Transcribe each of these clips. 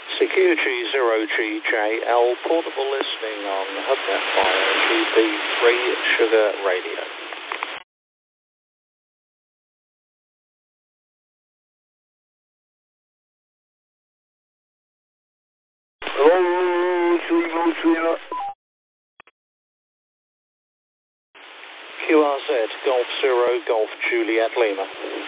CQG0GJL, portable listening on HubNet via GB3 Sugar Radio. QRZ, Golf Zero, Golf Juliet Lima.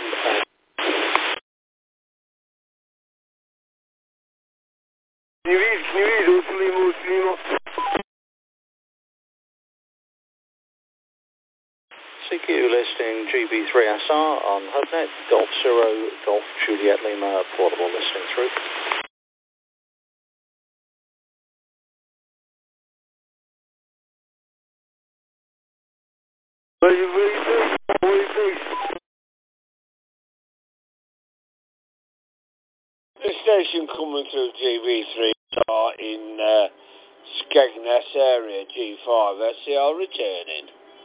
CQ listing GB3SR on HubNet, Golf Zero, Golf Juliet Lima, portable listening through. The station coming through GB3SR in Skegness area, G5 SCR returning.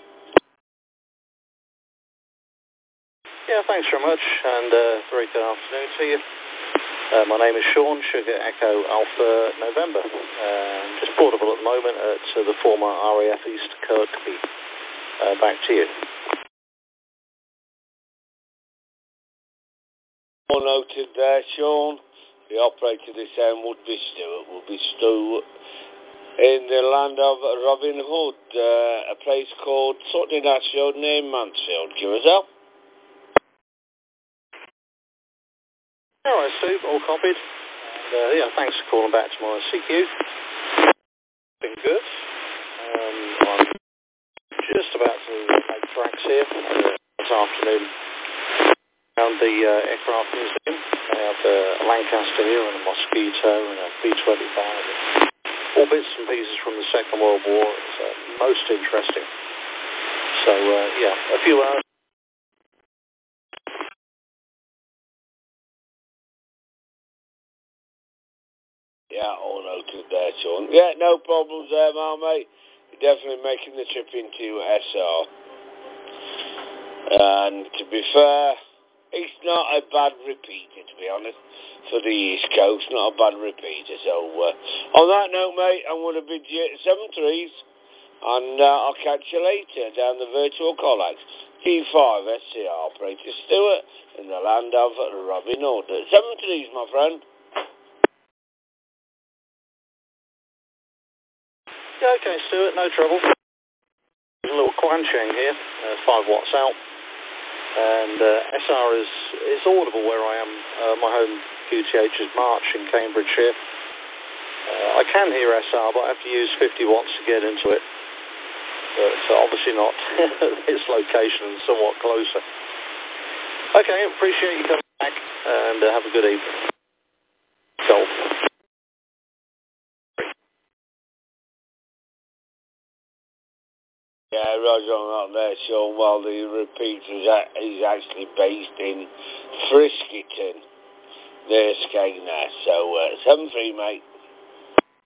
Yeah, thanks very much, and very good afternoon to you. My name is Sean, Sugar Echo Alpha November. Just portable at the moment at the former RAF East Kirkby. Back to you. All noted there, Sean. The operator this end would be Stuart, Stu in the land of Robin Hood, a place called Sutton in Ashfield near Mansfield. Give us up. Alright, Steve, all copied. And, yeah, thanks for calling back to my CQ. Been good. I'm just about to make tracks here this afternoon around the aircraft museum. They have a Lancaster here and a Mosquito and a B-25. All bits and pieces from the Second World War. It's most interesting. So, yeah, a few hours. Yeah, all noted there, Sean. Yeah, no problems there, mate. You're definitely making the trip into SR. And to be fair, it's not a bad repeater, to be honest, for the East Coast. Not a bad repeater. So, on that note, mate, I'm going to bid you 7-3s, and I'll catch you later down the virtual collax. G5 SCR operator Stuart in the land of Robin Hood. 7-3s, my friend. Yeah, okay, Stuart, no trouble. There's a little Quancheng here, 5 watts out. And SR is audible where I am. My home QTH is March in Cambridgeshire. I can hear SR, but I have to use 50 watts to get into it. But obviously not at this location and somewhat closer. Okay, appreciate you coming back, and have a good evening. Golf. Yeah, Roger on that there, Sean. Well, the repeater is actually based in Friskington, near Skegness. So, 7-3, mate.